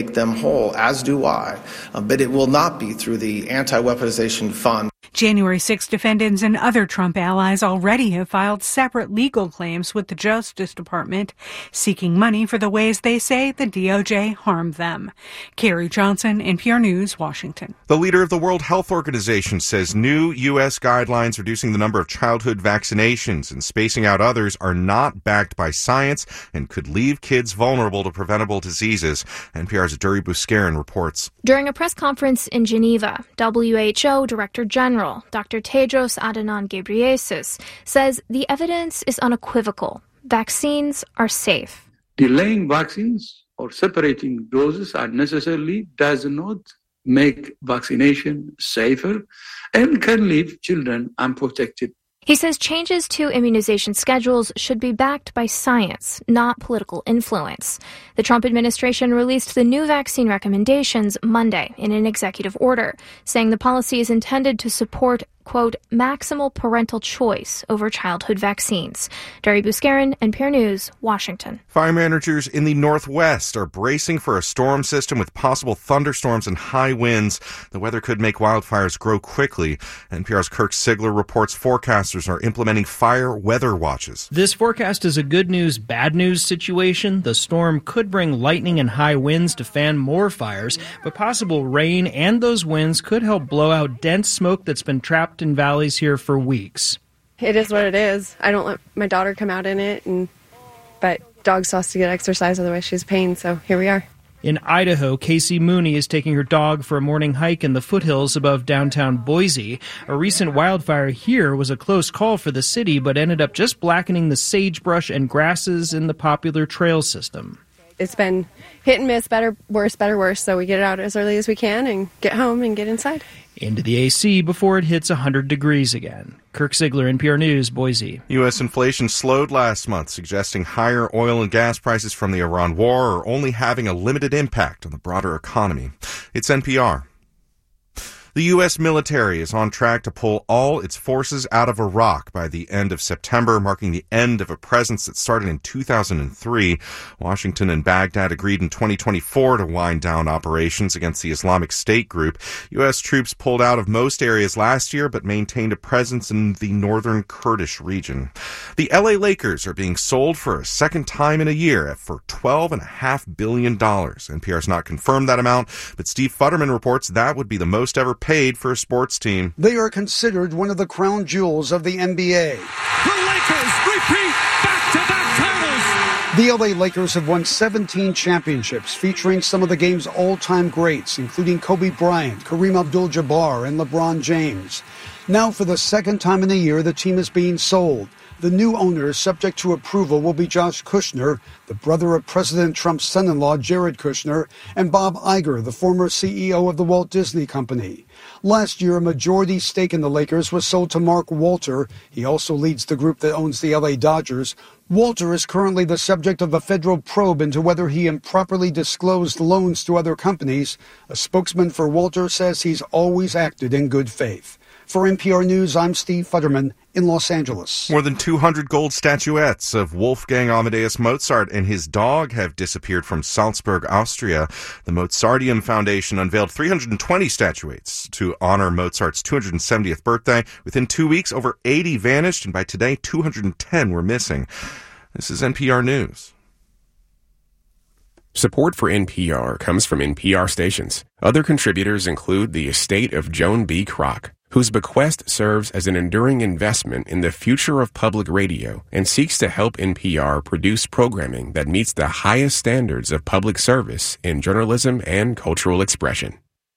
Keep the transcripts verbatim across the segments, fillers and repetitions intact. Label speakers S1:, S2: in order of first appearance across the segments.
S1: them whole, as do I, uh, but it will not be through the anti-weaponization fund.
S2: January sixth defendants and other Trump allies already have filed separate legal claims with the Justice Department, seeking money for the ways they say the D O J harmed them. Carrie Johnson, N P R News, Washington.
S3: The leader of the World Health Organization says new U S guidelines reducing the number of childhood vaccinations and spacing out others are not backed by science and could leave kids vulnerable to preventable diseases. N P R's Duri Buscarin reports.
S4: During a press conference in Geneva, W H O Director General Doctor Tedros Adhanom Ghebreyesus says the evidence is unequivocal. Vaccines are safe.
S5: Delaying vaccines or separating doses unnecessarily does not make vaccination safer and can leave children unprotected.
S4: He says changes to immunization schedules should be backed by science, not political influence. The Trump administration released the new vaccine recommendations Monday in an executive order, saying the policy is intended to support, quote, maximal parental choice over childhood vaccines. Duri Buscarin, N P R News, Washington.
S3: Fire managers in the Northwest are bracing for a storm system with possible thunderstorms and high winds. The weather could make wildfires grow quickly. N P R's Kirk Sigler reports forecasters are implementing fire weather watches.
S6: This forecast is a good news, bad news situation. The storm could bring lightning and high winds to fan more fires, but possible rain and those winds could help blow out dense smoke that's been trapped in valleys here for weeks.
S7: It is what it is. I don't let my daughter come out in it, and but dog still has to get exercise, otherwise she's pain, so here we are.
S6: In Idaho, Casey Mooney is taking her dog for a morning hike in the foothills above downtown Boise. A recent wildfire here was a close call for the city, but ended up just blackening the sagebrush and grasses in the popular trail system.
S7: It's been hit and miss, better, worse, better, worse, so we get it out as early as we can and get home and get inside.
S6: Into the A C before it hits one hundred degrees again. Kirk Sigler, N P R News, Boise.
S3: U S inflation slowed last month, suggesting higher oil and gas prices from the Iran war are only having a limited impact on the broader economy. It's N P R. The U S military is on track to pull all its forces out of Iraq by the end of September, marking the end of a presence that started in two thousand three. Washington and Baghdad agreed in twenty twenty-four to wind down operations against the Islamic State group. U S troops pulled out of most areas last year, but maintained a presence in the northern Kurdish region. The L A Lakers are being sold for a second time in a year for twelve point five billion dollars. N P R's not confirmed that amount, but Steve Futterman reports that would be the most ever paid for a sports team.
S8: They are considered one of the crown jewels of the N B A.
S9: The Lakers repeat back-to-back titles.
S8: The L A Lakers have won seventeen championships, featuring some of the game's all-time greats, including Kobe Bryant, Kareem Abdul-Jabbar, and LeBron James. Now, for the second time in a year, the team is being sold. The new owner, subject to approval, will be Josh Kushner, the brother of President Trump's son-in-law, Jared Kushner, and Bob Iger, the former C E O of the Walt Disney Company. Last year, a majority stake in the Lakers was sold to Mark Walter. He also leads the group that owns the L A Dodgers. Walter is currently the subject of a federal probe into whether he improperly disclosed loans to other companies. A spokesman for Walter says he's always acted in good faith. For N P R News, I'm Steve Futterman in Los Angeles.
S3: More than two hundred gold statuettes of Wolfgang Amadeus Mozart and his dog have disappeared from Salzburg, Austria. The Mozarteum Foundation unveiled three hundred twenty statuettes to honor Mozart's two hundred seventieth birthday. Within two weeks, over eighty vanished, and by today, two hundred ten were missing. This is N P R News.
S10: Support for N P R comes from N P R stations. Other contributors include the estate of Joan B. Kroc, whose bequest serves as an enduring investment in the future of public radio and seeks to help N P R produce programming that meets the highest standards of public service in journalism and cultural expression.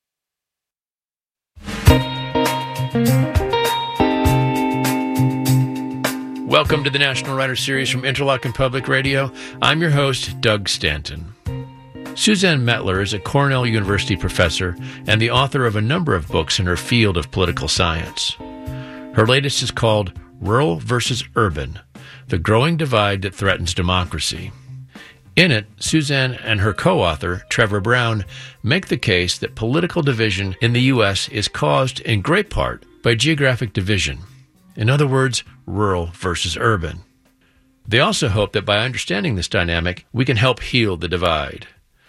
S11: Welcome to the National Writer Series from Interlochen Public Radio. I'm your host, Doug Stanton. Suzanne Mettler is a Cornell University professor and the author of a number of books in her field of political science. Her latest is called Rural versus Urban: The Growing Divide That Threatens Democracy. In it, Suzanne and her co-author, Trevor Brown, make the case that political division in the U S is caused in great part by geographic division. In other words, rural versus urban. They also hope that by understanding this dynamic, we can help heal the divide.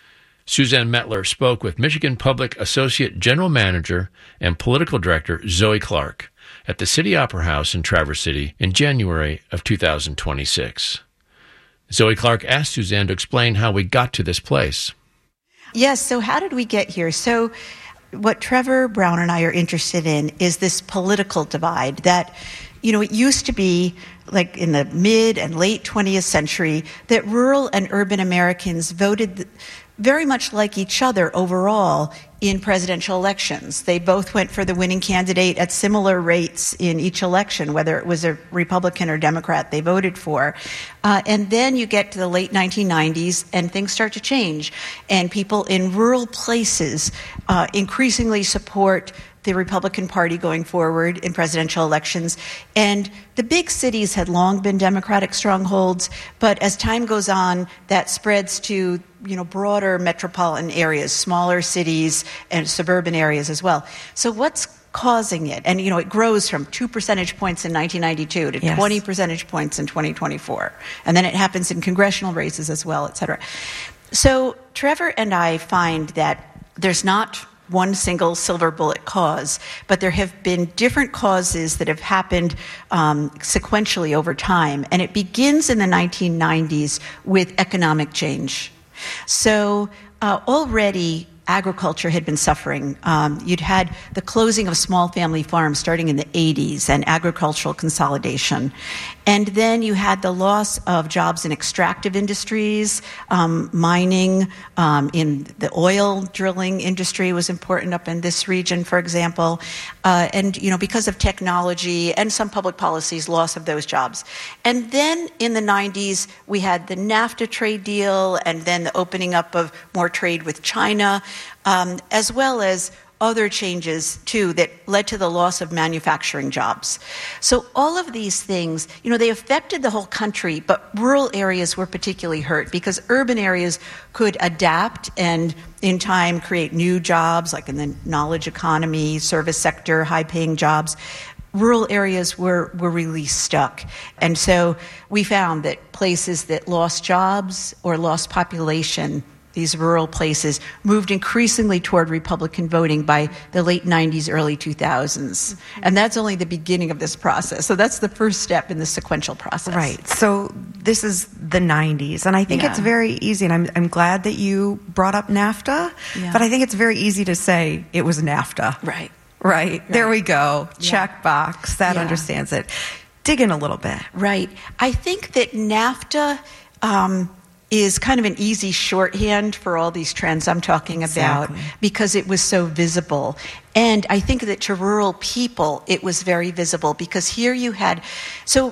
S11: Suzanne Mettler spoke with Michigan Public Associate General Manager and Political Director Zoe Clark at the City Opera House in Traverse City in January of two thousand twenty-six. Zoe Clark asked Suzanne to explain how we got to this place.
S12: Yes, so how did we get here? So what Trevor Brown and I are interested in is this political divide that, you know, it used to be like in the mid and late twentieth century that rural and urban Americans voted very much like each other overall in presidential elections. They both went for the winning candidate at similar rates in each election, whether it was a Republican or Democrat they voted for. Uh, and then you get to the late nineteen nineties and things start to change. And people in rural places uh, increasingly support the Republican Party going forward in presidential elections. And the big cities had long been Democratic strongholds, but as time goes on, that spreads to, you know, broader metropolitan areas, smaller cities and suburban areas as well. So what's causing it? And, you know, it grows from two percentage points in nineteen ninety-two to yes. twenty percentage points in twenty twenty-four. And then it happens in congressional races as well, et cetera. So Trevor and I find that there's not one single silver bullet cause, but there have been different causes that have happened um, sequentially over time. And it begins in the nineteen nineties with economic change. So uh, already agriculture had been suffering. Um, you'd had the closing of small family farms starting in the eighties and agricultural consolidation. And then you had the loss of jobs in extractive industries, um, mining, um, in the oil drilling industry was important up in this region, for example. Uh, and, you know, because of technology and some public policies, loss of those jobs. And then in the nineties, we had the NAFTA trade deal and then the opening up of more trade with China, um, as well as other changes, too, that led to the loss of manufacturing jobs. So all of these things, you know, they affected the whole country, but rural areas were particularly hurt because urban areas could adapt and, in time, create new jobs, like in the knowledge economy, service sector, high-paying jobs. Rural areas were, were really stuck. And so we found that places that lost jobs or lost population, these rural places, moved increasingly toward Republican voting by the late nineties, early two thousands. Mm-hmm. And that's only the beginning of this process. So that's the first step in the sequential process.
S13: Right. So this is the nineties. And I think yeah. it's very easy. And I'm, I'm glad that you brought up NAFTA. Yeah. But I think it's very easy to say it was NAFTA.
S12: Right.
S13: Right. right. There we go.
S12: Yeah.
S13: Check box. That
S12: yeah.
S13: understands it. Dig in a little bit.
S12: Right. I think that NAFTA um, is kind of an easy shorthand for all these trends I'm talking about exactly. because it was so visible. And I think that to rural people, it was very visible because here you had, so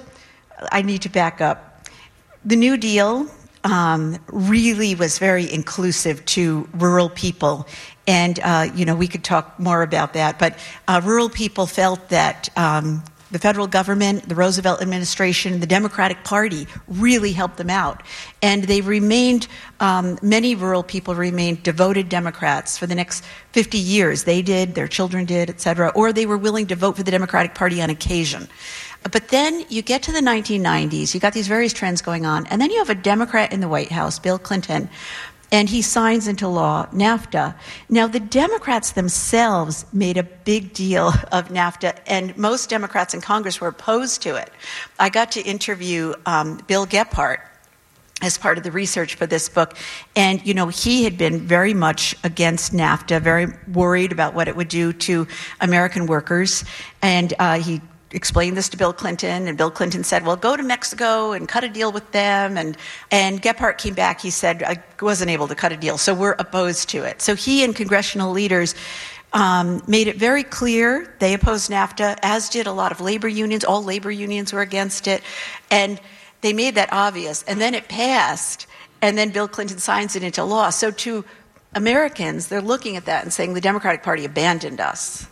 S12: I need to back up. The New Deal um, really was very inclusive to rural people. And, uh, you know, we could talk more about that. But uh, rural people felt that um, the federal government, the Roosevelt administration, the Democratic Party really helped them out. And they remained, um, many rural people remained devoted Democrats for the next fifty years. They did, their children did, et cetera, or they were willing to vote for the Democratic Party on occasion. But then you get to the nineteen nineties, you got these various trends going on, and then you have a Democrat in the White House, Bill Clinton, and he signs into law NAFTA. Now, the Democrats themselves made a big deal of NAFTA, and most Democrats in Congress were opposed to it. I got to interview um, Bill Gephardt as part of the research for this book, and, you know, he had been very much against NAFTA, very worried about what it would do to American workers, and uh, he explained this to Bill Clinton, and Bill Clinton said, well, go to Mexico and cut a deal with them. And, and Gephardt came back. He said, I wasn't able to cut a deal, so we're opposed to it. So he and congressional leaders um, made it very clear they opposed NAFTA, as did a lot of labor unions. All labor unions were against it. And they made that obvious. And then it passed, and then Bill Clinton signs it into law. So to Americans, they're looking at that and saying the Democratic Party abandoned us.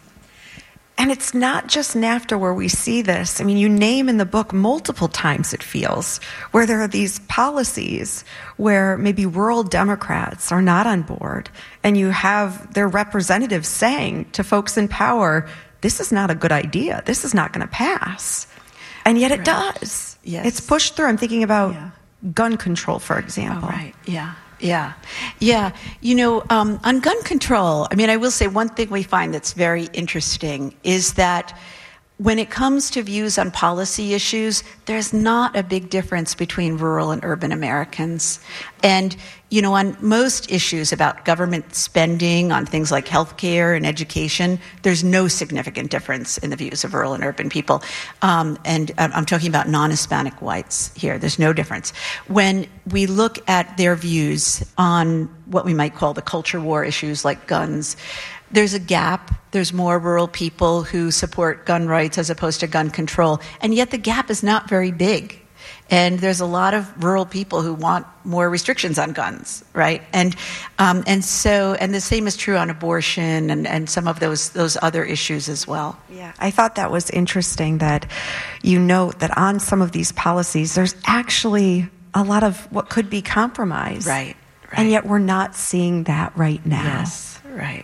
S13: And it's not just NAFTA where we see this. I mean, you name in the book multiple times, it feels, where there are these policies where maybe rural Democrats are not on board, and you have their representatives saying to folks in power, this is not a good idea. This is not going to pass. And yet it right. does.
S12: Yes.
S13: It's pushed through. I'm thinking about yeah. gun control, for example.
S12: Oh, right, yeah. Yeah. Yeah. You know, um, on gun control, I mean, I will say one thing we find that's very interesting is that when it comes to views on policy issues, there's not a big difference between rural and urban Americans. And, you know, on most issues about government spending on things like healthcare and education, there's no significant difference in the views of rural and urban people. Um, and I'm talking about non-Hispanic whites here. There's no difference. When we look at their views on what we might call the culture war issues like guns, there's a gap. There's more rural people who support gun rights as opposed to gun control. And yet the gap is not very big. And there's a lot of rural people who want more restrictions on guns, right? And um, and so, and the same is true on abortion and, and some of those those other issues as well.
S13: Yeah, I thought that was interesting that you note that on some of these policies, there's actually a lot of what could be compromise.
S12: Right, right.
S13: And yet we're not seeing that right now.
S12: Yes, right.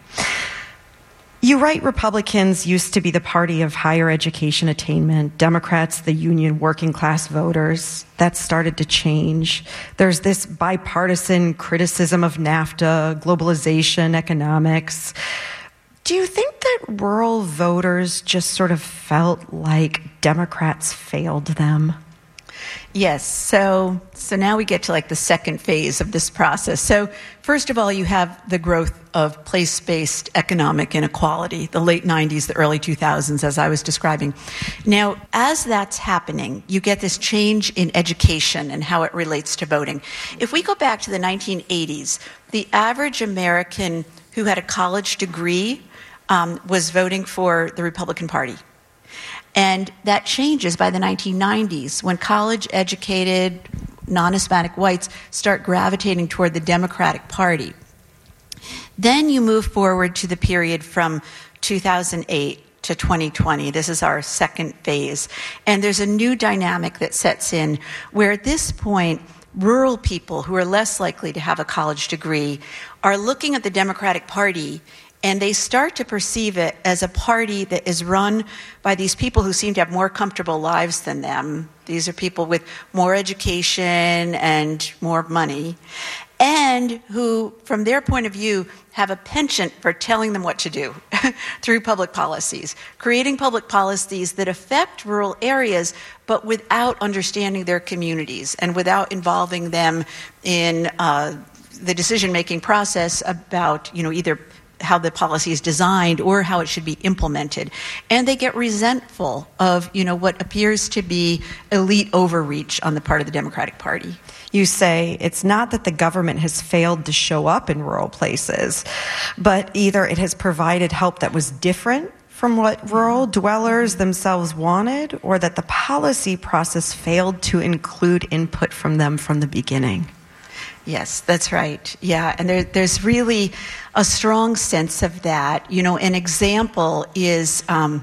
S13: You write Republicans used to be the party of higher education attainment, Democrats the union working class voters. That started to change. There's this bipartisan criticism of NAFTA, globalization, economics. Do you think that rural voters just sort of felt like Democrats failed them?
S12: Yes. So so now we get to like the second phase of this process. So first of all, you have the growth of place-based economic inequality, the late nineties, the early two thousands, as I was describing. Now, as that's happening, you get this change in education and how it relates to voting. If we go back to the nineteen eighties, the average American who had a college degree um, was voting for the Republican Party. And that changes by the nineteen nineties when college-educated non-Hispanic whites start gravitating toward the Democratic Party. Then you move forward to the period from two thousand eight to twenty twenty. This is our second phase. And there's a new dynamic that sets in where at this point, rural people who are less likely to have a college degree are looking at the Democratic Party and they start to perceive it as a party that is run by these people who seem to have more comfortable lives than them. These are people with more education and more money, and who, from their point of view, have a penchant for telling them what to do through public policies, creating public policies that affect rural areas, but without understanding their communities and without involving them in uh, the decision-making process about, you know, either how the policy is designed or how it should be implemented. And they get resentful of, you know, what appears to be elite overreach on the part of the Democratic Party.
S13: You say it's not that the government has failed to show up in rural places, but either it has provided help that was different from what rural dwellers themselves wanted, or that the policy process failed to include input from them from the beginning.
S12: Yes, that's right. Yeah, and there, there's really a strong sense of that. You know, an example is um,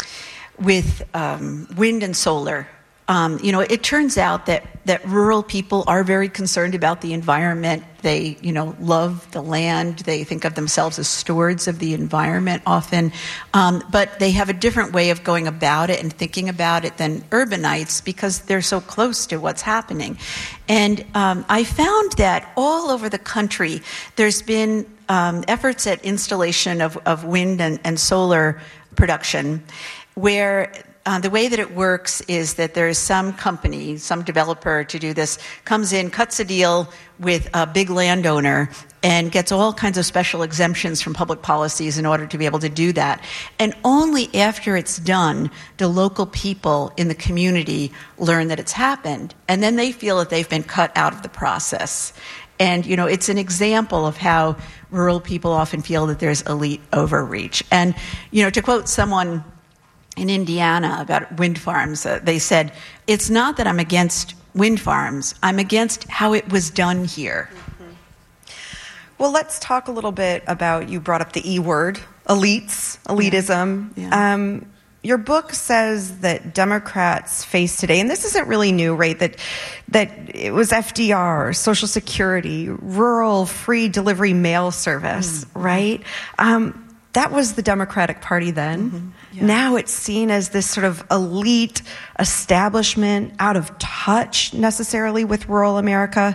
S12: with um, wind and solar. Um, you know, it turns out that, that rural people are very concerned about the environment. They, you know, love the land. They think of themselves as stewards of the environment often. Um, but they have a different way of going about it and thinking about it than urbanites because they're so close to what's happening. And um, I found that all over the country, there's been um, efforts at installation of, of wind and, and solar production where Uh, the way that it works is that there is some company, some developer to do this, comes in, cuts a deal with a big landowner, and gets all kinds of special exemptions from public policies in order to be able to do that. And only after it's done do local people in the community learn that it's happened. And then they feel that they've been cut out of the process. And, you know, it's an example of how rural people often feel that there's elite overreach. And, you know, to quote someone in Indiana about wind farms, uh, they said, it's not that I'm against wind farms, I'm against how it was done here.
S13: Mm-hmm. Well, let's talk a little bit about, you brought up the E word, elites, elitism.
S12: Yeah. Yeah.
S13: Um, your book says that Democrats face today, and this isn't really new, right, that that it was F D R, Social Security, rural free delivery mail service, mm-hmm. right? Um, That was the Democratic Party then. Mm-hmm. Yeah. Now it's seen as this sort of elite establishment, out of touch necessarily with rural America.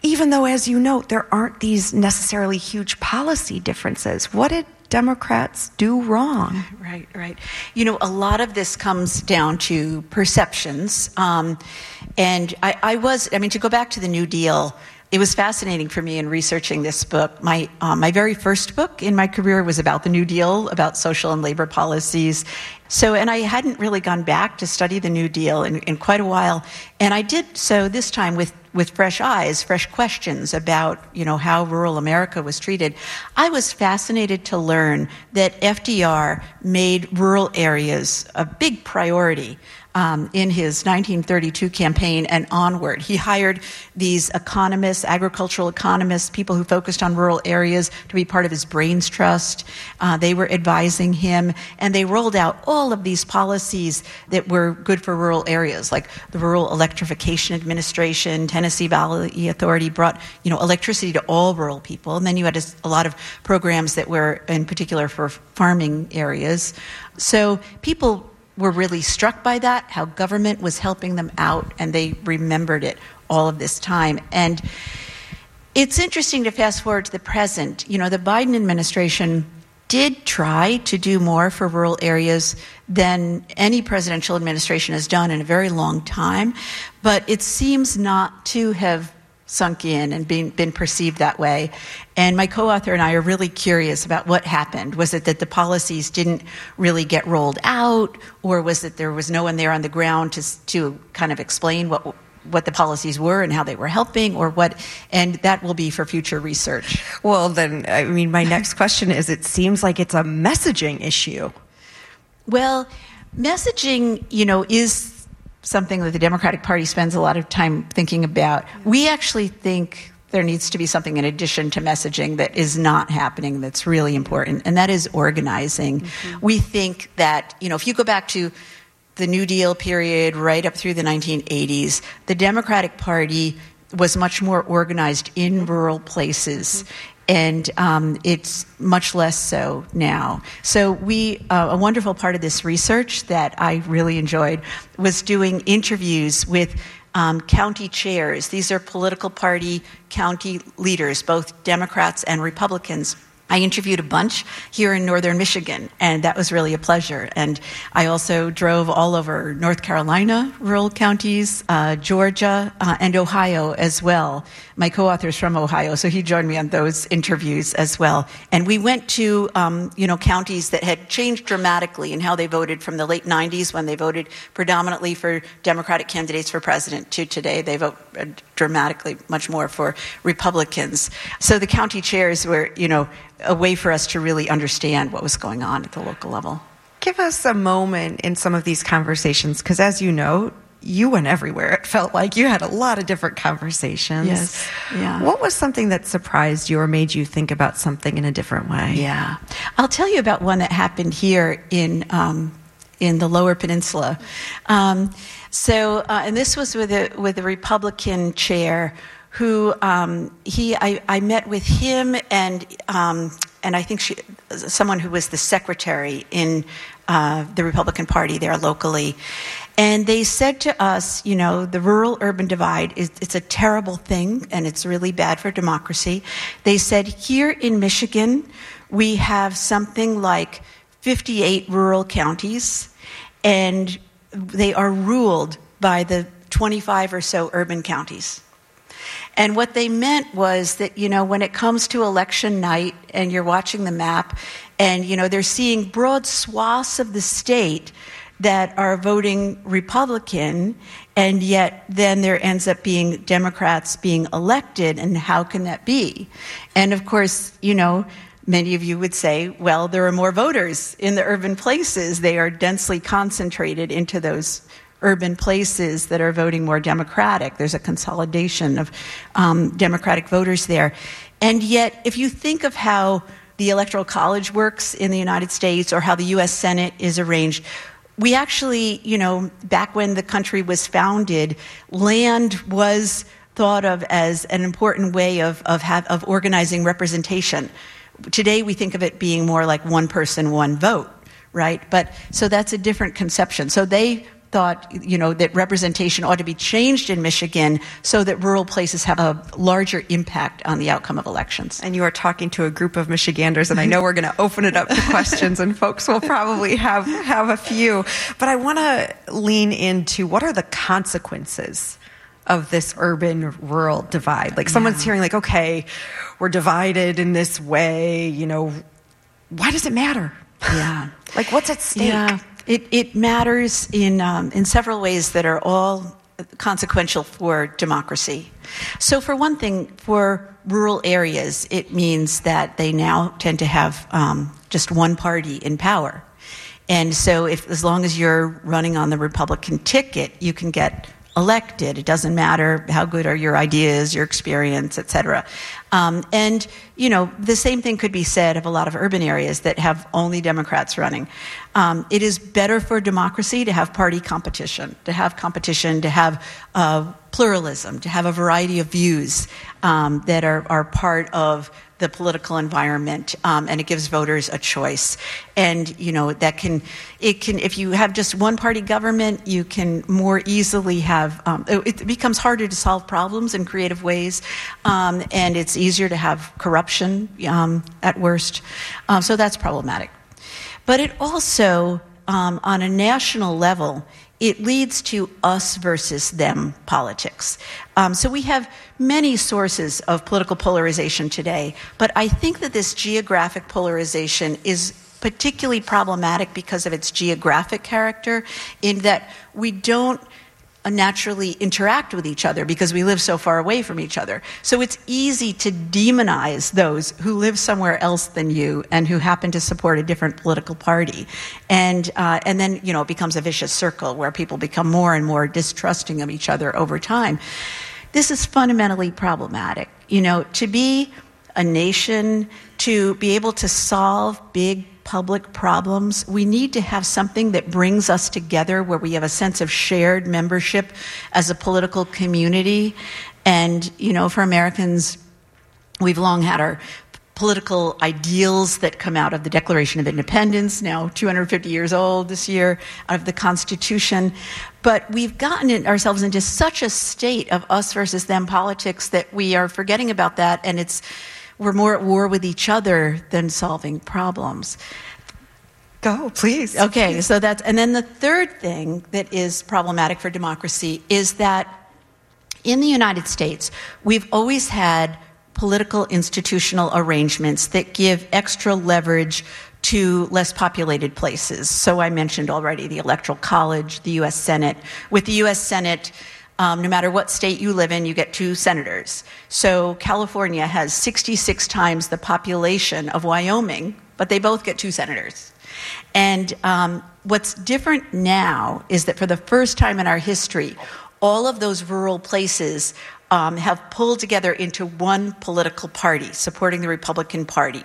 S13: even though, as you note, there aren't these necessarily huge policy differences. What did Democrats do wrong?
S12: Right, right. You know, a lot of this comes down to perceptions. Um, and I, I was, I mean, to go back to the New Deal, it was fascinating for me in researching this book. My uh, my very first book in my career was about the New Deal, about social and labor policies. So, and I hadn't really gone back to study the New Deal in, in quite a while. And I did so this time with, with fresh eyes, fresh questions about, you know, how rural America was treated. I was fascinated to learn that F D R made rural areas a big priority. Um, in his nineteen thirty-two campaign and onward. He hired these economists, agricultural economists, people who focused on rural areas to be part of his Brains Trust. Uh, they were advising him, and they rolled out all of these policies that were good for rural areas, like the Rural Electrification Administration, Tennessee Valley Authority brought, you know, electricity to all rural people. And then you had a, a lot of programs that were in particular for farming areas. So people were really struck by that, how government was helping them out, and they remembered it all of this time. And it's interesting to fast forward to the present. You know, the Biden administration did try to do more for rural areas than any presidential administration has done in a very long time, but it seems not to have sunk in and been, been perceived that way. And my co-author and I are really curious about what happened. Was it that the policies didn't really get rolled out, or was it there was no one there on the ground to to kind of explain what what the policies were and how they were helping, or what? And that will be for future research.
S13: Well, then, I mean, my next question is, it seems like it's a messaging issue.
S12: Well, messaging, you know, is something that the Democratic Party spends a lot of time thinking about. We actually think there needs to be something in addition to messaging that is not happening that's really important, and that is organizing. Mm-hmm. We think that, you know, if you go back to the New Deal period right up through the nineteen eighties, the Democratic Party was much more organized in rural places. Mm-hmm. And um, it's much less so now. So we, uh, a wonderful part of this research that I really enjoyed was doing interviews with um, county chairs. These are political party county leaders, both Democrats and Republicans. I interviewed a bunch here in northern Michigan, and that was really a pleasure. And I also drove all over North Carolina, rural counties, uh, Georgia, uh, and Ohio as well. My co-author's from Ohio, so he joined me on those interviews as well. And we went to, um, you know, counties that had changed dramatically in how they voted from the late nineties, when they voted predominantly for Democratic candidates for president, to today they vote dramatically much more for Republicans. So the county chairs were, you know, a way for us to really understand what was going on at the local level.
S13: Give us a moment in some of these conversations, because as you know, you went everywhere. It felt like you had a lot of different conversations.
S12: Yes. Yeah.
S13: What was something that surprised you or made you think about something in a different way?
S12: Yeah. I'll tell you about one that happened here in um, in the Lower Peninsula. Um, so, uh, and this was with a with a Republican chair who um, he I, I met with him and um, and I think she someone who was the secretary in uh, the Republican Party there locally. And they said to us, you know, the rural-urban divide, is it's a terrible thing, and it's really bad for democracy. They said, here in Michigan, we have something like fifty-eight rural counties, and they are ruled by the twenty-five or so urban counties. And what they meant was that, you know, when it comes to election night and you're watching the map and, you know, they're seeing broad swaths of the state that are voting Republican, and yet then there ends up being Democrats being elected, and how can that be? And of course, you know, many of you would say, well, there are more voters in the urban places. They are densely concentrated into those urban places that are voting more Democratic. There's a consolidation of um, Democratic voters there. And yet, if you think of how the Electoral College works in the United States, or how the U S Senate is arranged, we actually, you know, back when the country was founded, land was thought of as an important way of of, have, of organizing representation. Today, we think of it being more like one person, one vote, right? But so that's a different conception. So they thought, you know, that representation ought to be changed in Michigan so that rural places have a larger impact on the outcome of elections.
S13: And you are talking to a group of Michiganders, and I know we're going to open it up to questions, and folks will probably have, have a few. But I want to lean into what are the consequences of this urban-rural divide? Like, someone's yeah. hearing, like, okay, we're divided in this way, you know, why does it matter?
S12: Yeah.
S13: Like, what's at stake?
S12: Yeah. It, it matters in, um, in several ways that are all consequential for democracy. So for one thing, for rural areas, it means that they now tend to have um, just one party in power. And so if, as long as you're running on the Republican ticket, you can get elected. It doesn't matter how good are your ideas, your experience, et cetera. Um, and, you know, the same thing could be said of a lot of urban areas that have only Democrats running. Um, it is better for democracy to have party competition, to have competition, to have uh, pluralism, to have a variety of views um, that are, are part of the political environment, um, and it gives voters a choice. And, you know, that can, it can, if you have just one party government, you can more easily have, um, it, it becomes harder to solve problems in creative ways, um, and it's easier to have corruption um, at worst. Um, so that's problematic. But it also, um, on a national level, it leads to us versus them politics. Um, so we have many sources of political polarization today, but I think that this geographic polarization is particularly problematic because of its geographic character, in that we don't naturally interact with each other because we live so far away from each other. So it's easy to demonize those who live somewhere else than you and who happen to support a different political party. And uh, and then, you know, it becomes a vicious circle where people become more and more distrusting of each other over time. This is fundamentally problematic. You know, to be a nation, to be able to solve big public problems, we need to have something that brings us together, where we have a sense of shared membership as a political community. And, you know, for Americans, we've long had our political ideals that come out of the Declaration of Independence, now two hundred fifty years old this year, out of the Constitution. But we've gotten ourselves into such a state of us versus them politics that we are forgetting about that, and it's we're more at war with each other than solving problems.
S13: Go, please.
S12: Okay, so that's, and then the third thing that is problematic for democracy is that in the United States, we've always had political institutional arrangements that give extra leverage to less populated places. So I mentioned already the Electoral College, the U S Senate. With the U S Senate, Um, no matter what state you live in, you get two senators. So California has sixty-six times the population of Wyoming, but they both get two senators. And um, what's different now is that for the first time in our history, all of those rural places um, have pulled together into one political party, supporting the Republican Party.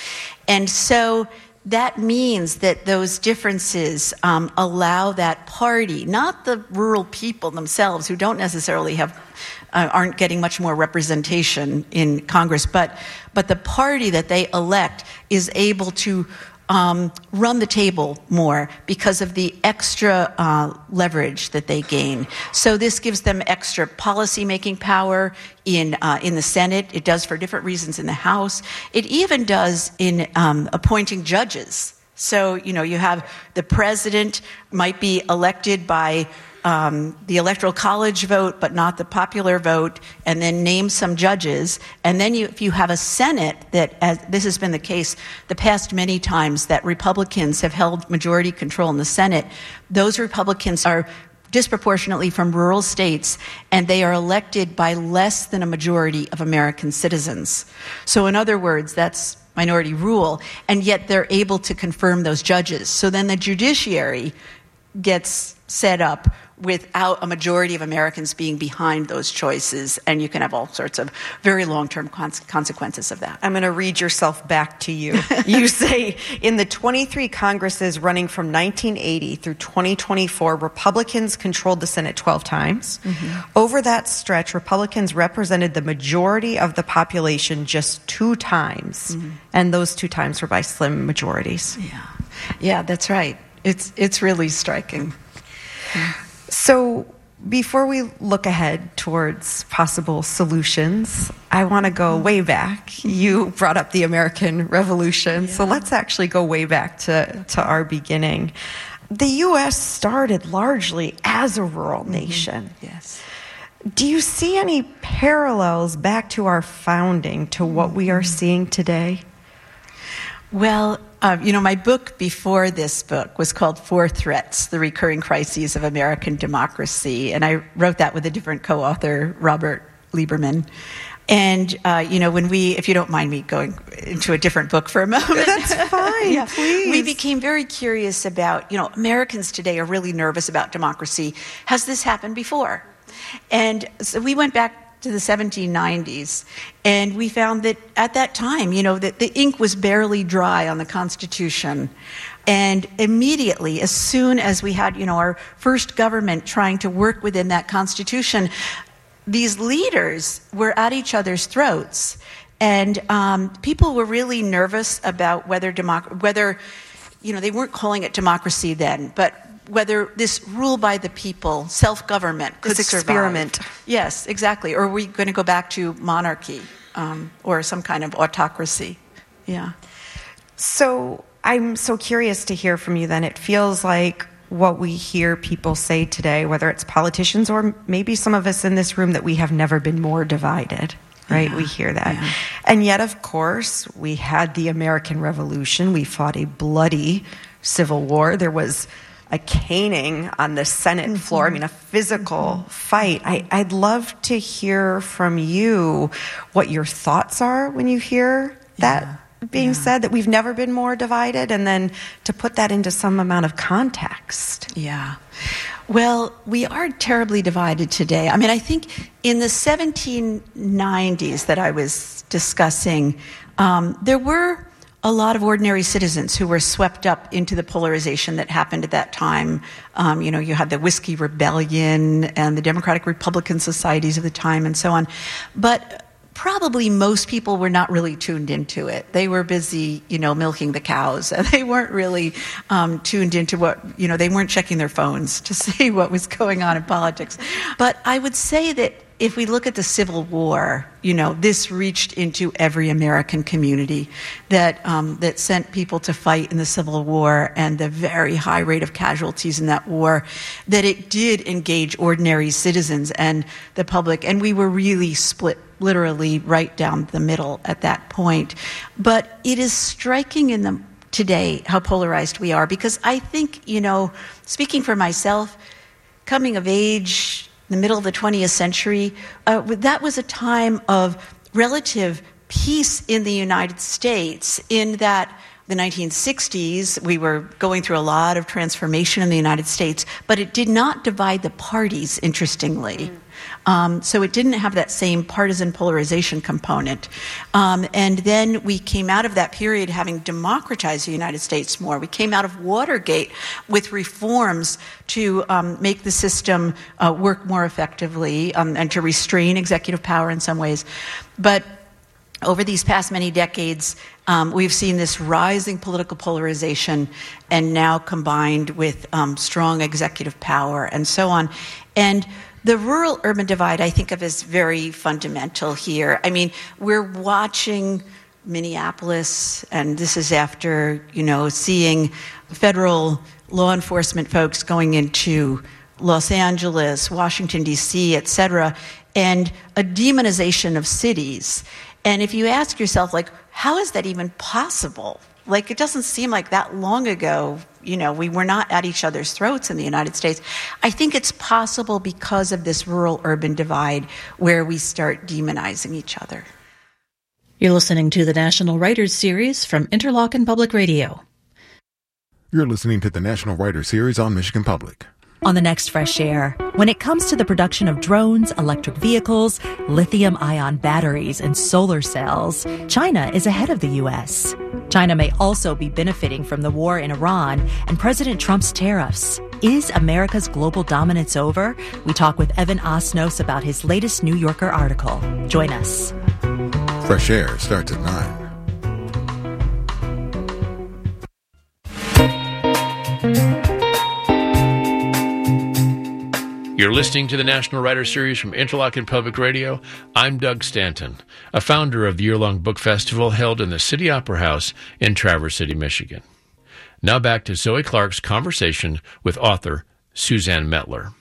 S12: And so that means that those differences um, allow that party, not the rural people themselves who don't necessarily have, uh, aren't getting much more representation in Congress, but but the party that they elect is able to um, run the table more because of the extra uh, leverage that they gain. So this gives them extra policy-making power in uh, in the Senate. It does for different reasons in the House. It even does in um, appointing judges. So, you know, you have the president might be elected by Um, the Electoral College vote, but not the popular vote, and then name some judges. And then you, if you have a Senate that, as this has been the case the past many times, that Republicans have held majority control in the Senate, those Republicans are disproportionately from rural states, and they are elected by less than a majority of American citizens. So in other words, that's minority rule, and yet they're able to confirm those judges. So then the judiciary gets set up without a majority of Americans being behind those choices, and you can have all sorts of very long-term cons- consequences of that.
S13: I'm going to read yourself back to you. You say, in the twenty-three Congresses running from nineteen eighty through twenty twenty-four, Republicans controlled the Senate twelve times. Mm-hmm. Over that stretch, Republicans represented the majority of the population just two times, mm-hmm. and those two times were by slim majorities.
S12: Yeah, yeah, that's right. It's it's really striking.
S13: So before we look ahead towards possible solutions, I want to go way back. You brought up the American Revolution, yeah. so let's actually go way back to, to our beginning. The U S started largely as a rural mm-hmm. nation.
S12: Yes.
S13: Do you see any parallels back to our founding to what we are seeing today?
S12: Well, uh, you know, my book before this book was called Four Threats, The Recurring Crises of American Democracy. And I wrote that with a different co-author, Robert Lieberman. And, uh, you know, when we, if you don't mind me going into a different book for a moment.
S13: That's fine,
S12: yeah,
S13: please.
S12: We became very curious about, you know, Americans today are really nervous about democracy. Has this happened before? And so we went back to the seventeen nineties, and we found that at that time, you know, that the ink was barely dry on the Constitution. And immediately, as soon as we had, you know, our first government trying to work within that Constitution, these leaders were at each other's throats. And um, people were really nervous about whether, democ- whether, you know, they weren't calling it democracy then, but whether this rule by the people, self-government, could
S13: this
S12: survive.
S13: Experiment.
S12: Yes, exactly. Or are we going to go back to monarchy um, or some kind of autocracy? Yeah.
S13: So I'm so curious to hear from you then. It feels like what we hear people say today, whether it's politicians or maybe some of us in this room, that we have never been more divided. Right? Yeah, we hear that. Yeah. And yet, of course, we had the American Revolution. We fought a bloody civil war. There was a caning on the Senate mm-hmm. floor. I mean, a physical mm-hmm. fight. I, I'd love to hear from you what your thoughts are when you hear that yeah. being yeah. said, that we've never been more divided, and then to put that into some amount of context.
S12: Yeah. Well, we are terribly divided today. I mean, I think in the seventeen nineties that I was discussing, um, there were a lot of ordinary citizens who were swept up into the polarization that happened at that time. Um, you know, you had the Whiskey Rebellion and the Democratic Republican societies of the time and so on. But probably most people were not really tuned into it. They were busy, you know, milking the cows. And they weren't really um, tuned into what, you know, they weren't checking their phones to see what was going on in politics. But I would say that if we look at the Civil War, you know, this reached into every American community that um, that sent people to fight in the Civil War, and the very high rate of casualties in that war, that it did engage ordinary citizens and the public, and we were really split literally right down the middle at that point. But it is striking in the today how polarized we are, because I think, you know, speaking for myself, coming of age in the middle of the twentieth century, uh, that was a time of relative peace in the United States, in that the nineteen sixties, we were going through a lot of transformation in the United States, but it did not divide the parties, interestingly. Mm. Um, so it didn't have that same partisan polarization component. Um, and then we came out of that period having democratized the United States more. We came out of Watergate with reforms to um, make the system uh, work more effectively um, and to restrain executive power in some ways. But over these past many decades, um, we've seen this rising political polarization, and now combined with um, strong executive power and so on. And the rural-urban divide I think of as very fundamental here. I mean, we're watching Minneapolis, and this is after, you know, seeing federal law enforcement folks going into Los Angeles, Washington, D C, et cetera, and a demonization of cities. And if you ask yourself, like, how is that even possible? Like, it doesn't seem like that long ago, you know, we were not at each other's throats in the United States. I think it's possible because of this rural-urban divide where we start demonizing each other.
S14: You're listening to the National Writers Series from Interlochen Public Radio.
S15: You're listening to the National Writers Series on Michigan Public.
S16: On the next Fresh Air, when it comes to the production of drones, electric vehicles, lithium-ion batteries, and solar cells, China is ahead of the U S. China may also be benefiting from the war in Iran and President Trump's tariffs. Is America's global dominance over? We talk with Evan Osnos about his latest New Yorker article. Join us.
S15: Fresh Air starts at nine.
S11: You're listening to the National Writer Series from Interlochen Public Radio. I'm Doug Stanton, a founder of the year-long book festival held in the City Opera House in Traverse City, Michigan. Now back to Zoe Clark's conversation with author Suzanne Mettler.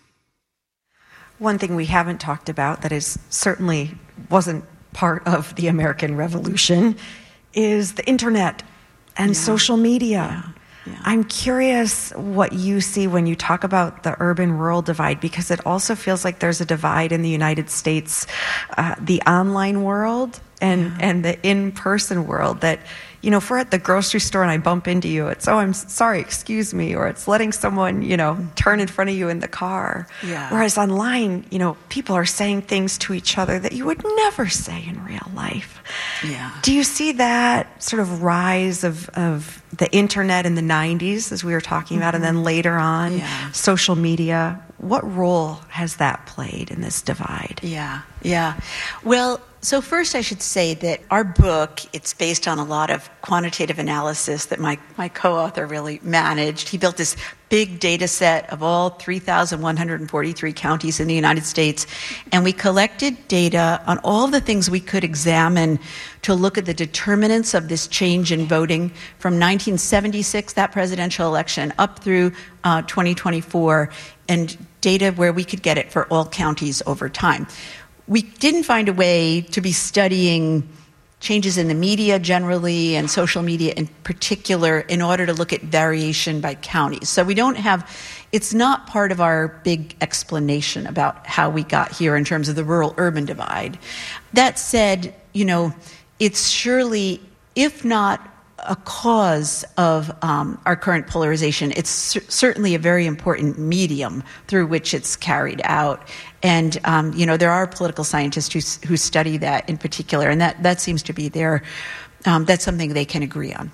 S13: One thing we haven't talked about that is certainly wasn't part of the American Revolution is the internet and yeah. social media. Yeah. Yeah. I'm curious what you see when you talk about the urban-rural divide, because it also feels like there's a divide in the United States, uh, the online world and, yeah. and the in-person world that, you know, if we're at the grocery store and I bump into you, it's, oh, I'm sorry, excuse me, or it's letting someone, you know, turn in front of you in the car. Yeah. Whereas online, you know, people are saying things to each other that you would never say in real life. Yeah. Do you see that sort of rise of, of the internet in the nineties, as we were talking mm-hmm. about, and then later on, yeah. social media? What role has that played in this divide?
S12: Yeah, yeah. Well, so first I should say that our book, it's based on a lot of quantitative analysis that my, my co-author really managed. He built this big data set of all three thousand one hundred forty-three counties in the United States, and we collected data on all the things we could examine to look at the determinants of this change in voting from nineteen seventy-six, that presidential election, up through uh, twenty twenty-four, and data where we could get it for all counties over time. We didn't find a way to be studying changes in the media generally and social media in particular in order to look at variation by counties. So we don't have, it's not part of our big explanation about how we got here in terms of the rural-urban divide. That said, you know, it's surely, if not a cause of um, our current polarization, it's cer- certainly a very important medium through which it's carried out. And, um, you know, there are political scientists who, who study that in particular, and that, that seems to be their, um, that's something they can agree on.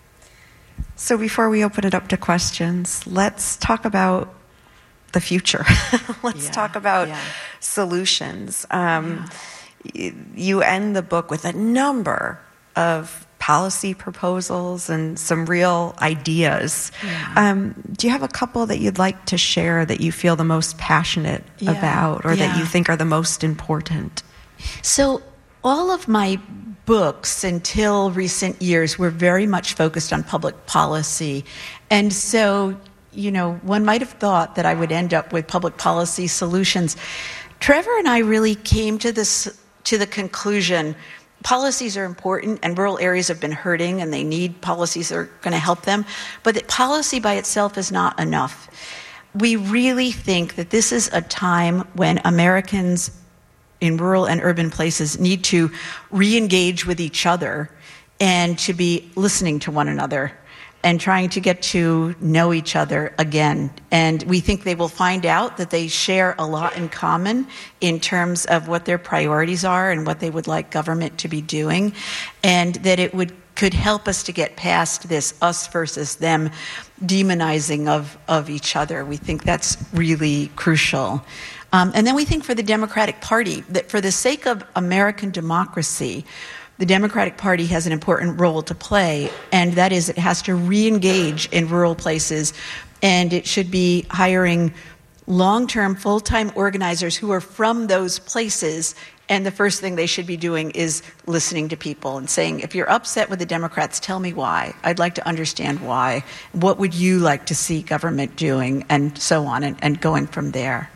S13: So before we open it up to questions, let's talk about the future. let's yeah, talk about yeah. solutions. Um, yeah. You end the book with a number of policy proposals and some real ideas. Yeah. Um, do you have a couple that you'd like to share that you feel the most passionate yeah. about, or yeah. that you think are the most important?
S12: So all of my books until recent years were very much focused on public policy. And so, you know, one might have thought that I would end up with public policy solutions. Trevor and I really came to this, to the conclusion policies are important, and rural areas have been hurting, and they need policies that are going to help them. But that policy by itself is not enough. We really think that this is a time when Americans in rural and urban places need to re-engage with each other and to be listening to one another and trying to get to know each other again. And we think they will find out that they share a lot in common in terms of what their priorities are and what they would like government to be doing, and that it would could help us to get past this us versus them demonizing of, of each other. We think that's really crucial. Um, and then we think for the Democratic Party, that for the sake of American democracy, the Democratic Party has an important role to play, and that is it has to re-engage in rural places, and it should be hiring long-term, full-time organizers who are from those places, and the first thing they should be doing is listening to people and saying, if you're upset with the Democrats, tell me why. I'd like to understand why. What would you like to see government doing, and so on, and, and going from there.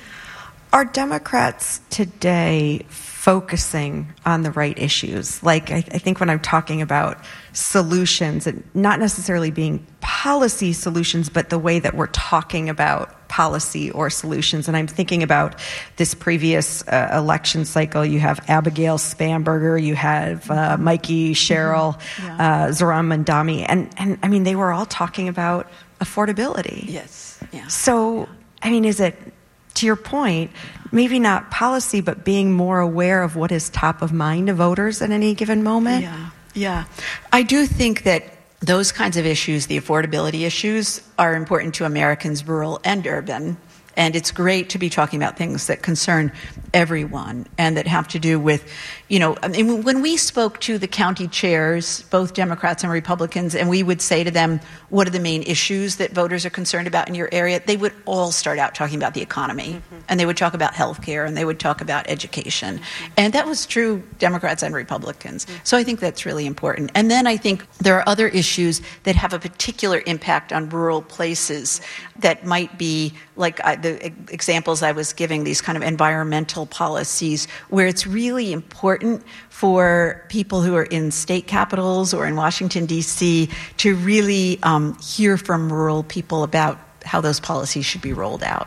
S13: Are Democrats today focusing on the right issues? Like, I, I think when I'm talking about solutions, and not necessarily being policy solutions, but the way that we're talking about policy or solutions. And I'm thinking about this previous uh, election cycle. You have Abigail Spanberger, you have uh, Mikey Sherrill, yeah. uh, Zohran Mamdani, and, and I mean, they were all talking about affordability.
S12: Yes. Yeah.
S13: So, I mean, is it, to your point, maybe not policy, but being more aware of what is top of mind of voters at any given moment?
S12: Yeah, yeah. I do think that those kinds of issues, the affordability issues, are important to Americans, rural and urban. And it's great to be talking about things that concern everyone and that have to do with, you know, I mean, when we spoke to the county chairs, both Democrats and Republicans, and we would say to them, what are the main issues that voters are concerned about in your area? They would all start out talking about the economy, mm-hmm. and they would talk about health care, and they would talk about education. Mm-hmm. And that was true Democrats and Republicans. Mm-hmm. So I think that's really important. And then I think there are other issues that have a particular impact on rural places that might be like I, the examples I was giving, these kind of environmental policies, where it's really important for people who are in state capitals or in Washington, D C, to really um, hear from rural people about how those policies should be rolled out.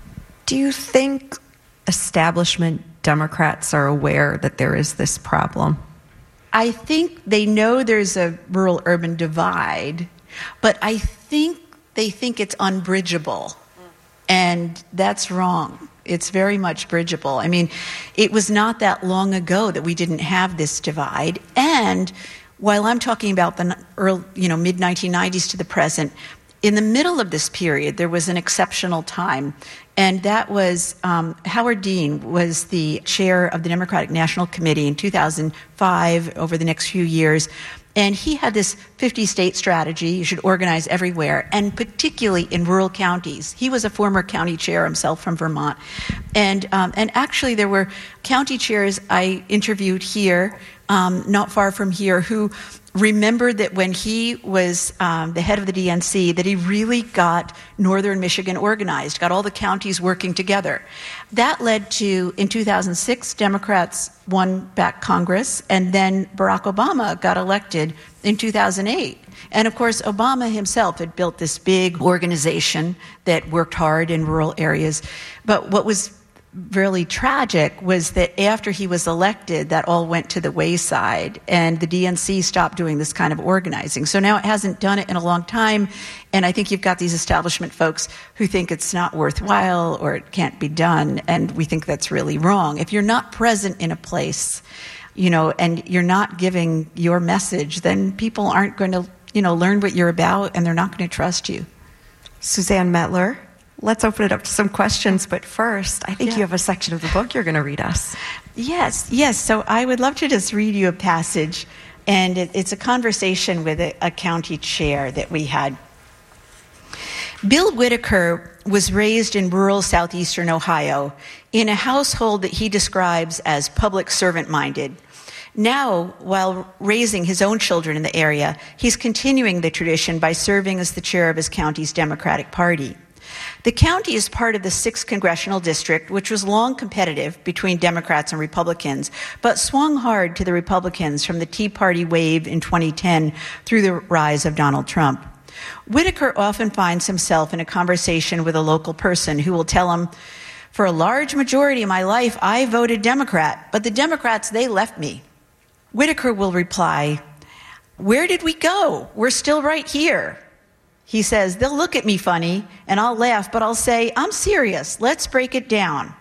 S13: Do you think establishment Democrats are aware that there is this problem?
S12: I think they know there's a rural-urban divide, but I think they think it's unbridgeable. And that's wrong. It's very much bridgeable. I mean, it was not that long ago that we didn't have this divide. And while I'm talking about the early, you know, mid nineteen nineties to the present, in the middle of this period, there was an exceptional time. And that was um, Howard Dean was the chair of the Democratic National Committee in two thousand five over the next few years. And he had this fifty-state strategy. You should organize everywhere, and particularly in rural counties. He was a former county chair himself from Vermont. And um, and actually there were county chairs I interviewed here, um, not far from here, who remembered that when he was um, the head of the D N C, that he really got northern Michigan organized, got all the counties working together. That led to, in two thousand six, Democrats won back Congress, and then Barack Obama got elected in two thousand eight. And of course, Obama himself had built this big organization that worked hard in rural areas. But what was really tragic was that after he was elected, that all went to the wayside, and the D N C stopped doing this kind of organizing. So now it hasn't done it in a long time, and I think you've got these establishment folks who think it's not worthwhile or it can't be done, and we think that's really wrong. If you're not present in a place, you know, and you're not giving your message, then people aren't going to, you know, learn what you're about, and they're not going to trust you.
S13: Suzanne Mettler, let's open it up to some questions, but first, I think yeah. you have a section of the book you're going to read us.
S12: Yes, yes. So I would love to just read you a passage, and it, it's a conversation with a, a county chair that we had. Bill Whitaker was raised in rural southeastern Ohio in a household that he describes as public servant-minded. Now, while raising his own children in the area, he's continuing the tradition by serving as the chair of his county's Democratic Party. The county is part of the sixth Congressional District, which was long competitive between Democrats and Republicans, but swung hard to the Republicans from the Tea Party wave in twenty ten through the rise of Donald Trump. Whitaker often finds himself in a conversation with a local person who will tell him, "For a large majority of my life, I voted Democrat, but the Democrats, they left me." Whitaker will reply, "Where did we go? We're still right here." He says, "They'll look at me funny, and I'll laugh, but I'll say, I'm serious. Let's break it down."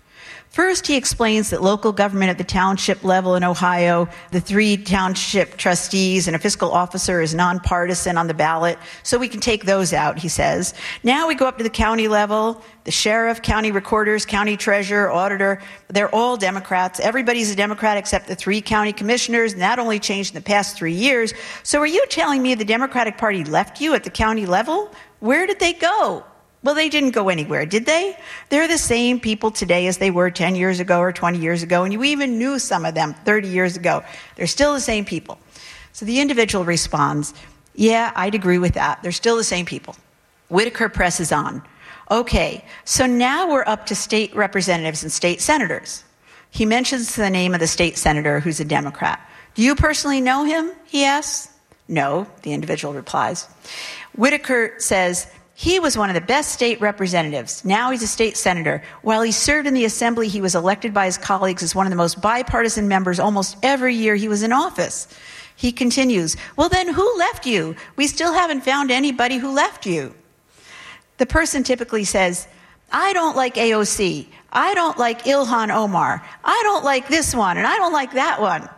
S12: First, he explains that local government at the township level in Ohio, the three township trustees and a fiscal officer is nonpartisan on the ballot, so we can take those out, he says. Now we go up to the county level. The sheriff, county recorders, county treasurer, auditor, they're all Democrats. Everybody's a Democrat except the three county commissioners, and that only changed in the past three years. So are you telling me the Democratic Party left you at the county level? Where did they go? Well, they didn't go anywhere, did they? They're the same people today as they were ten years ago or twenty years ago, and you even knew some of them thirty years ago. They're still the same people. So the individual responds, "Yeah, I'd agree with that. They're still the same people." Whitaker presses on. "Okay, so now we're up to state representatives and state senators." He mentions the name of the state senator who's a Democrat. "Do you personally know him?" he asks. "No," the individual replies. Whitaker says, "He was one of the best state representatives. Now he's a state senator. While he served in the assembly, he was elected by his colleagues as one of the most bipartisan members almost every year he was in office." He continues, "Well, then who left you? We still haven't found anybody who left you." The person typically says, "I don't like A O C. I don't like Ilhan Omar. I don't like this one, and I don't like that one."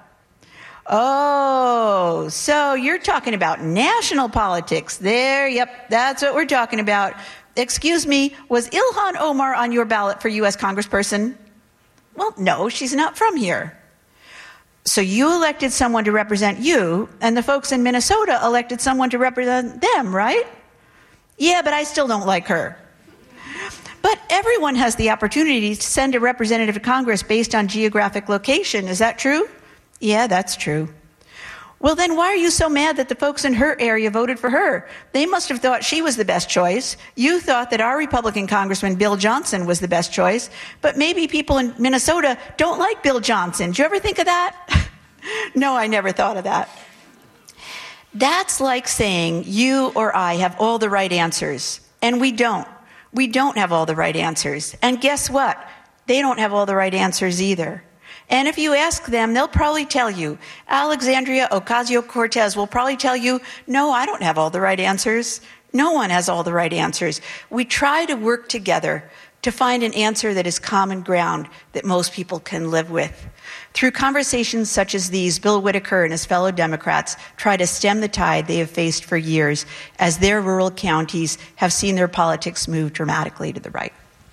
S12: Oh, so you're talking about national politics there. Yep, that's what we're talking about. excuse me, was Ilhan Omar on your ballot for U S congressperson? Well, no, she's not from here. So you elected someone to represent you, and the folks in Minnesota elected someone to represent them, right? Yeah, but I still don't like her. But everyone has the opportunity to send a representative to Congress based on geographic location. Is that true? Yeah, that's true. Well, then why are you so mad that the folks in her area voted for her? They must have thought she was the best choice. You thought that our Republican Congressman Bill Johnson was the best choice, but maybe people in Minnesota don't like Bill Johnson. Did you ever think of that? No, I never thought of that. That's like saying you or I have all the right answers, and we don't. We don't have all the right answers. And guess what? They don't have all the right answers either. And if you ask them, they'll probably tell you. Alexandria Ocasio-Cortez will probably tell you, no, I don't have all the right answers. No one has all the right answers. We try to work together to find an answer that is common ground that most people can live with. Through conversations such as these, Bill Whitaker and his fellow Democrats try to stem the tide they have faced for years as their rural counties have seen their politics move dramatically to the right.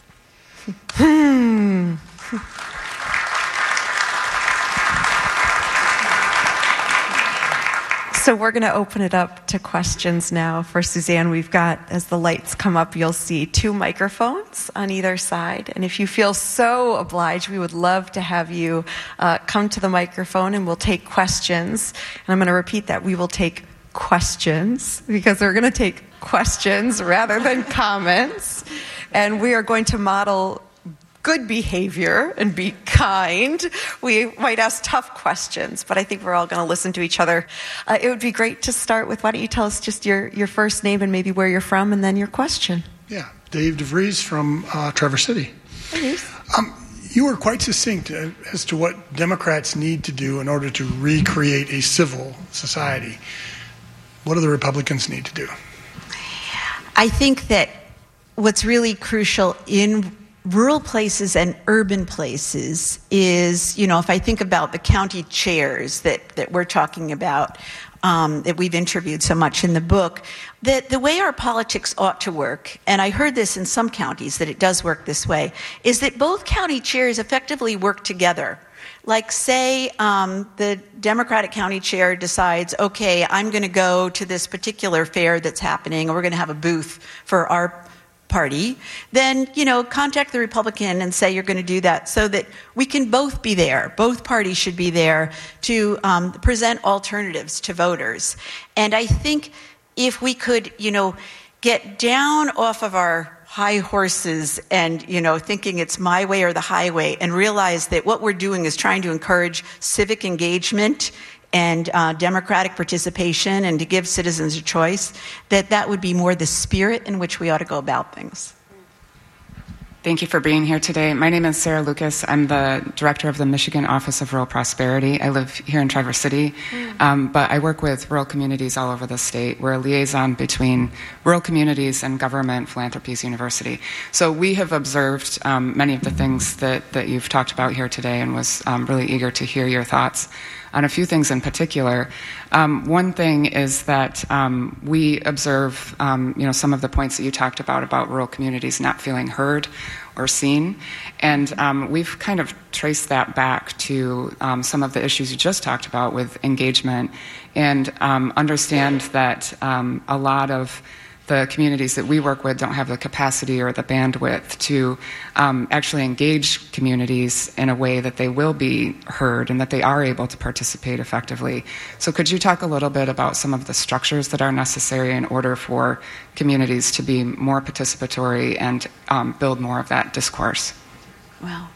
S13: Hmm. So we're going to open it up to questions now for Suzanne. We've got, as the lights come up, you'll see two microphones on either side. And if you feel so obliged, we would love to have you uh, come to the microphone and we'll take questions. And I'm going to repeat that. We will take questions because we're going to take questions rather than comments. And we are going to model good behavior and be kind. We might ask tough questions, but I think we're all going to listen to each other. Uh, it would be great to start with, why don't you tell us just your, your first name and maybe where you're from and then your question.
S17: Yeah, Dave DeVries from uh, Traverse City.
S13: Hey,
S17: um, you were quite succinct as to what Democrats need to do in order to recreate a civil society. What do the Republicans need to do?
S12: I think that what's really crucial in rural places and urban places is, you know, if I think about the county chairs that, that we're talking about, um, that we've interviewed so much in the book, that the way our politics ought to work, and I heard this in some counties that it does work this way, is that both county chairs effectively work together. Like, say, um, the Democratic county chair decides, okay, I'm going to go to this particular fair that's happening, and we're going to have a booth for our party, then, you know, contact the Republican and say you're going to do that so that we can both be there. Both parties should be there to um, present alternatives to voters. And I think if we could, you know, get down off of our high horses and, you know, thinking it's my way or the highway and realize that what we're doing is trying to encourage civic engagement and uh, democratic participation and to give citizens a choice, that that would be more the spirit in which we ought to go about things.
S18: Thank you for being here today. My name is Sarah Lucas. I'm the director of the Michigan Office of Rural Prosperity. I live here in Traverse City, um, but I work with rural communities all over the state. We're a liaison between rural communities and government, Philanthropies University. So we have observed um, many of the things that, that you've talked about here today and was um, really eager to hear your thoughts on a few things in particular. Um, one thing is that um, we observe, um, you know, some of the points that you talked about, about rural communities not feeling heard or seen. And um, we've kind of traced that back to um, some of the issues you just talked about with engagement, and um, understand that um, a lot of the communities that we work with don't have the capacity or the bandwidth to um, actually engage communities in a way that they will be heard and that they are able to participate effectively. So could you talk a little bit about some of the structures that are necessary in order for communities to be more participatory and um, build more of that discourse?
S12: Well,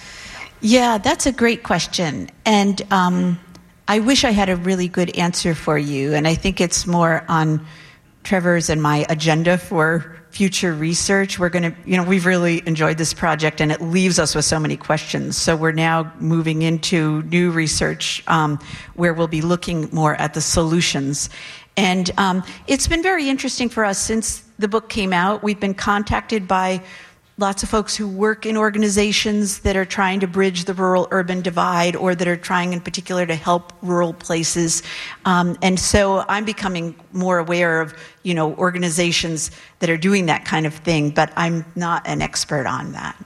S12: yeah, that's a great question. And um, I wish I had a really good answer for you. And I think it's more on Trevor's and my agenda for future research. We're going to, you know, we've really enjoyed this project and it leaves us with so many questions. So we're now moving into new research um, where we'll be looking more at the solutions. And um, it's been very interesting for us since the book came out. We've been contacted by lots of folks who work in organizations that are trying to bridge the rural-urban divide or that are trying in particular to help rural places. Um, and so I'm becoming more aware of, you know, organizations that are doing that kind of thing, but I'm not an expert on that.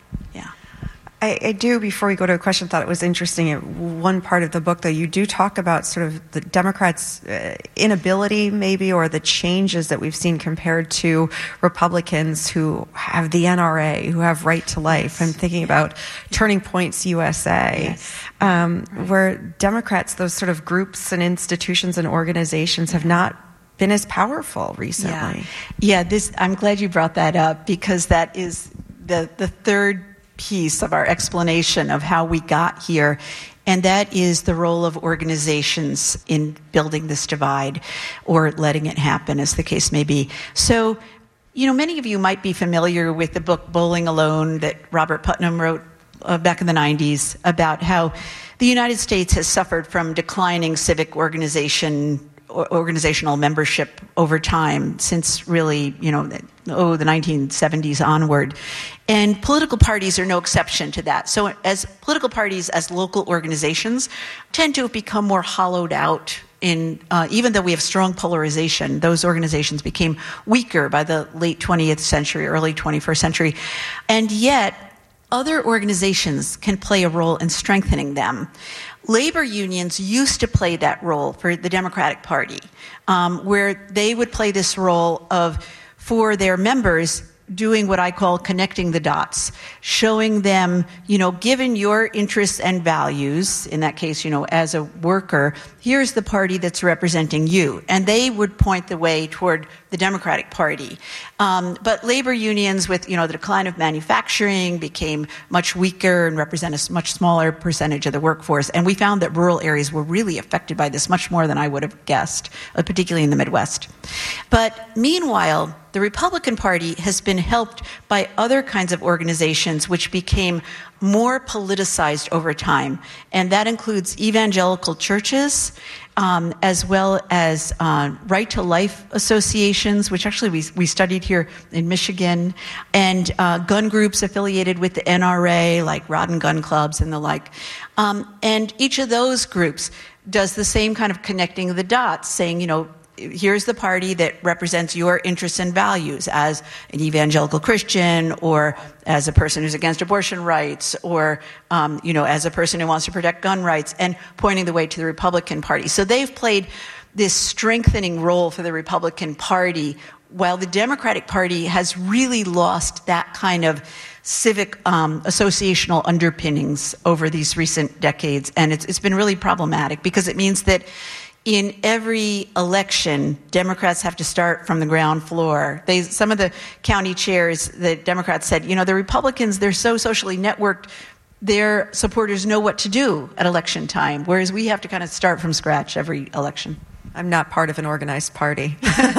S13: I, I do, before we go to a question, thought it was interesting. At one part of the book, though, you do talk about sort of the Democrats' uh, inability, maybe, or the changes that we've seen compared to Republicans who have the N R A, who have Right to Life. Yes. I'm thinking about Turning Points U S A, yes. um, right. where Democrats, those sort of groups and institutions and organizations, have not been as powerful recently.
S12: Yeah, yeah this, I'm glad you brought that up, because that is the, the third piece of our explanation of how we got here, and that is the role of organizations in building this divide or letting it happen, as the case may be. So, you know, many of you might be familiar with the book Bowling Alone that Robert Putnam wrote uh, back in the nineties about how the United States has suffered from declining civic organization organizational membership over time, since really, you know, oh, the nineteen seventies onward. And political parties are no exception to that. So as political parties, as local organizations, tend to have become more hollowed out in, uh, even though we have strong polarization, those organizations became weaker by the late twentieth century, early twenty-first century. And yet, other organizations can play a role in strengthening them. Labor unions used to play that role for the Democratic Party, um, where they would play this role of, for their members, doing what I call connecting the dots, showing them, you know, given your interests and values, in that case, you know, as a worker, here's the party that's representing you. And they would point the way toward the Democratic Party. Um, but labor unions, with, you know, the decline of manufacturing, became much weaker and represent a much smaller percentage of the workforce. And we found that rural areas were really affected by this much more than I would have guessed, uh, particularly in the Midwest. But meanwhile, the Republican Party has been helped by other kinds of organizations which became more politicized over time. And that includes evangelical churches, um, as well as uh, Right to Life associations, which actually we, we studied here in Michigan, and uh, gun groups affiliated with the N R A, like Rod and Gun Clubs and the like. Um, and each of those groups does the same kind of connecting the dots, saying, you know, here's the party that represents your interests and values as an evangelical Christian, or as a person who's against abortion rights, or, um, you know, as a person who wants to protect gun rights, and pointing the way to the Republican Party. So they've played this strengthening role for the Republican Party, while the Democratic Party has really lost that kind of civic um, associational underpinnings over these recent decades. And it's, it's been really problematic, because it means that in every election, Democrats have to start from the ground floor. They, some of the county chairs, the Democrats said, you know, the Republicans, they're so socially networked, their supporters know what to do at election time, whereas we have to kind of start from scratch every election.
S13: I'm not part of an organized party.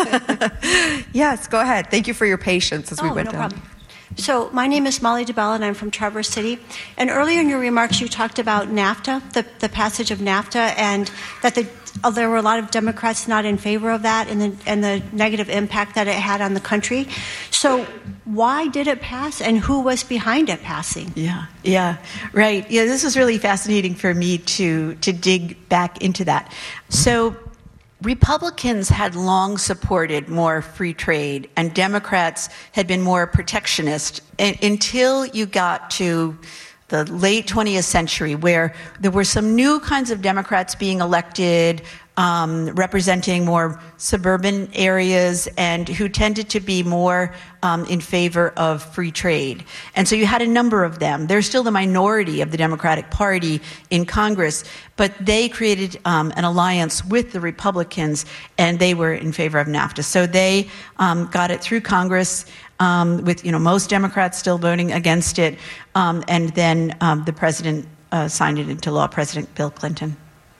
S13: Yes, go ahead. Thank you for your patience as
S19: oh,
S13: we went
S19: no
S13: down.
S19: Problem. So my name is Molly DeBella, and I'm from Traverse City. And earlier in your remarks, you talked about NAFTA, the, the passage of NAFTA, and that the, uh, there were a lot of Democrats not in favor of that, and the, and the negative impact that it had on the country. So why did it pass, and who was behind it passing?
S12: Yeah, yeah, right. Yeah, this was really fascinating for me to to dig back into that. So Republicans had long supported more free trade, and Democrats had been more protectionist until you got to the late twentieth century, where there were some new kinds of Democrats being elected, um, representing more suburban areas, and who tended to be more um, in favor of free trade. And so you had a number of them. They're still the minority of the Democratic Party in Congress, but they created um, an alliance with the Republicans, and they were in favor of NAFTA. So they um, got it through Congress, um, with, you know, most Democrats still voting against it, um, and then um, the president uh, signed it into law, President Bill Clinton.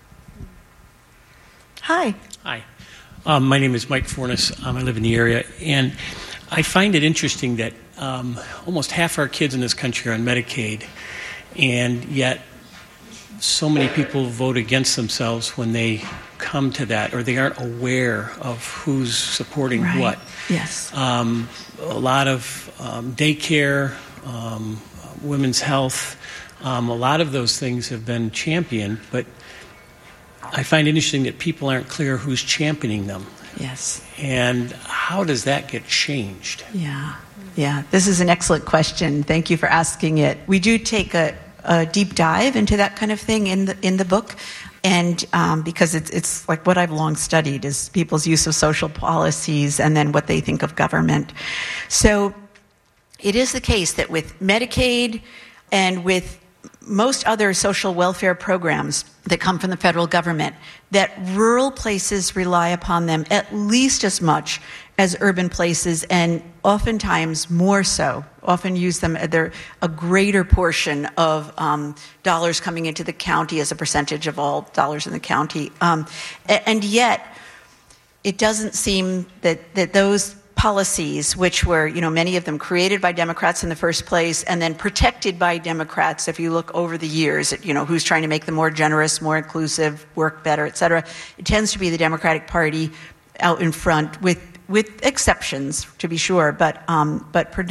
S13: Hi.
S20: Hi. Um, my name is Mike Fornes. Um, I live in the area, and I find it interesting that um, almost half our kids in this country are on Medicaid, and yet so many people vote against themselves when they come to that, or they aren't aware of who's supporting
S12: right.
S20: what.
S12: Yes.
S20: Um, a lot of um, daycare um, women's health. Um, a lot of those things have been championed, but I find it interesting that people aren't clear who's championing them.
S12: Yes.
S20: And how does that get changed?
S12: Yeah. Yeah. This is an excellent question. Thank you for asking it. We do take a, a deep dive into that kind of thing in the in the book. And um, because it's it's like what I've long studied is people's use of social policies and then what they think of government. So it is the case that with Medicaid and with most other social welfare programs that come from the federal government, that rural places rely upon them at least as much as urban places, and oftentimes more so, often use them, they're a greater portion of um, dollars coming into the county as a percentage of all dollars in the county. Um, and yet, it doesn't seem that, that those policies, which were, you know, many of them created by Democrats in the first place and then protected by Democrats, if you look over the years at, you know, who's trying to make them more generous, more inclusive, work better, et cetera, it tends to be the Democratic Party out in front with with exceptions, to be sure, but um, but